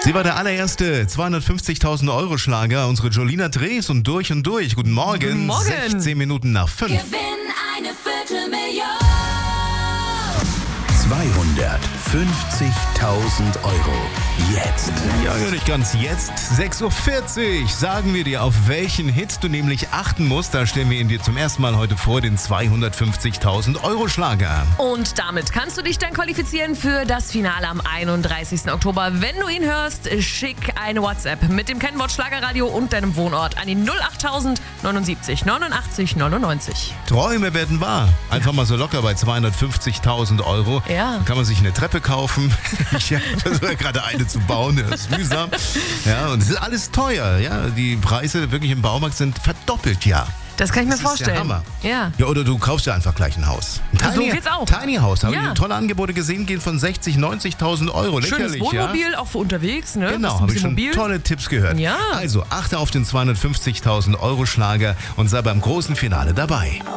Sie war der allererste 250.000 Euro Schlager. Unsere Jolina Drees und durch. Guten Morgen. Guten Morgen. 16 Minuten nach 5. Gewinn eine Viertelmillion. 250.000 Euro. Jetzt. Ja, nicht ganz jetzt. 6.40 Uhr sagen wir dir, auf welchen Hit du nämlich achten musst. Da stellen wir ihn dir zum ersten Mal heute vor, den 250.000 Euro Schlager. Und damit kannst du dich dann qualifizieren für das Finale am 31. Oktober. Wenn du ihn hörst, schick eine WhatsApp mit dem Kennwort Schlagerradio und deinem Wohnort an die 08000 79 89 99. Träume werden wahr. Einfach mal so locker bei 250.000 Euro. Ja. Dann kann man sich eine Treppe kaufen. Ich versuche gerade eine zu bauen, das ist mühsam. Ja, und es ist alles teuer. Ja, die Preise wirklich im Baumarkt sind verdoppelt, ja. Das kann ich mir Das ist vorstellen. der Hammer. Ja. Ja, oder du kaufst ja einfach gleich ein Haus. So geht's auch. Tiny House, habe Ja. ich tolle Angebote gesehen, gehen von 60.000, 90.000 Euro. Schönes Lächerlich, Wohnmobil, auch für unterwegs, ne? Genau, Bist ein habe ich bisschen schon mobil. tolle Tipps gehört. Ja. Also achte auf den 250.000 Euro Schlager und sei beim großen Finale dabei.